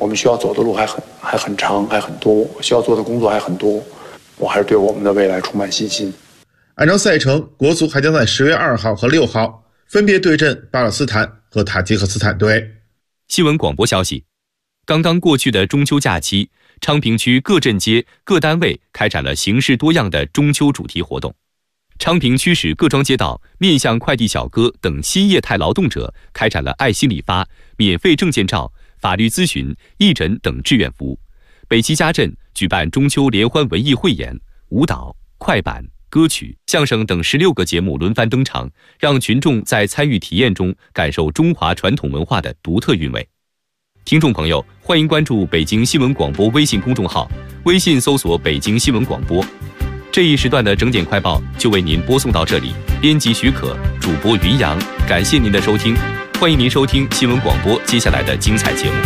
们需要走的路还很长，还很多，需要做的工作还很多。我还是对我们的未来充满信心。 按照赛程，国足还将在10月2号和6号分别对阵巴勒斯坦和塔吉克斯坦队。 新闻广播消息，刚刚过去的中秋假期，昌平区各镇街、各单位开展了形式多样的中秋主题活动。昌平区市各庄街道面向快递小哥等新业态劳动者开展了爱心理发、免费证件照、法律咨询、义诊等志愿服务。北齐家镇举办中秋联欢文艺汇演，舞蹈、快板、歌曲、相声等16个节目轮番登场，让群众在参与体验中感受中华传统文化的独特韵味。听众朋友，欢迎关注北京新闻广播微信公众号，微信搜索北京新闻广播。这一时段的整点快报就为您播送到这里，编辑许可，主播云阳，感谢您的收听，欢迎您收听新闻广播接下来的精彩节目。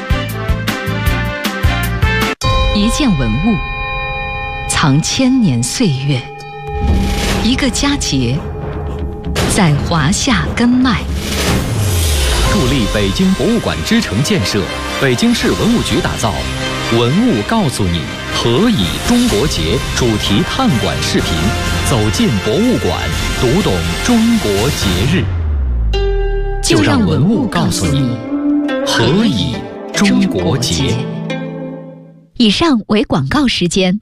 一件文物藏千年岁月，一个佳节在华夏根脉。 助力北京博物馆之城建设，北京市文物局打造文物告诉你何以中国节主题探馆视频，走进博物馆，读懂中国节日。就让文物告诉你何以中国节。 以上为广告时间。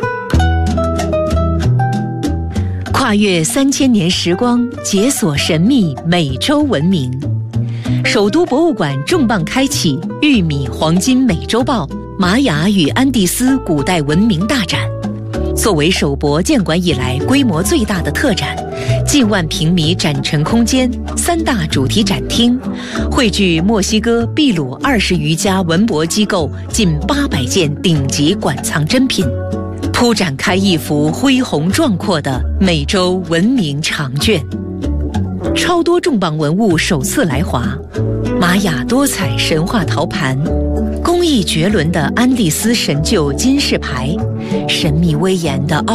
跨越3000年时光，解锁神秘美洲文明。首都博物馆重磅开启玉米黄金美洲豹玛雅与安第斯古代文明大展。作为首博建馆以来规模最大的特展，近万平米展陈空间，3大主题展厅，汇聚墨西哥、秘鲁20余家文博机构近800件顶级馆藏珍品，铺展开一幅恢宏壮阔的美洲文明长卷。超多重磅文物首次来华，玛雅多彩神话陶盘，工艺绝伦的安第斯神鹫金饰牌，神秘威严的